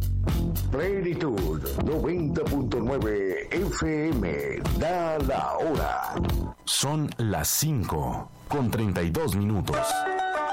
Plenitud 90.9 FM da la hora. Son las 5:32.